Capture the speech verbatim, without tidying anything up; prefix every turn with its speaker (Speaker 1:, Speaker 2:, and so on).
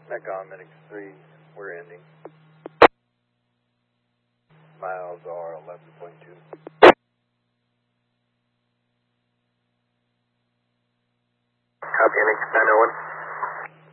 Speaker 1: Metcom, Minix three, we're ending. Miles are eleven point two.
Speaker 2: Copy, N X nine oh one.